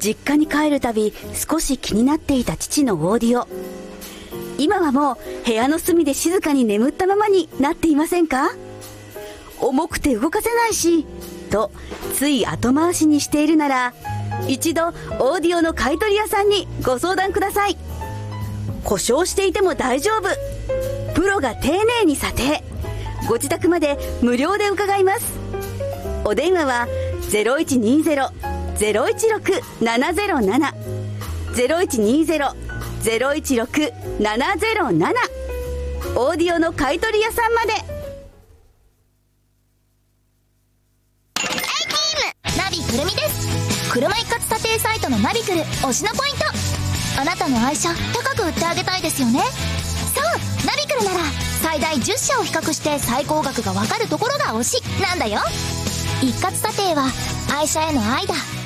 実家に帰るたび少し気になっていた父のオーディオ。今はもう部屋の隅で静かに眠ったままになっていませんか？重くて動かせないしとつい後回しにしているなら、一度オーディオの買取屋さんにご相談ください。故障していても大丈夫、プロが丁寧に査定、ご自宅まで無料で伺います。お電話は 0120-016-707 0120-016-707 オーディオの買取屋さんまで。 ナビくるみです。車一括査定サイトのナビくる推しのポイント。あなたの愛車高く売ってあげたいですよね。そう、ナビくるなら最大10社を比較して最高額がわかるところが推しなんだよ。一括査定は愛車への愛だ。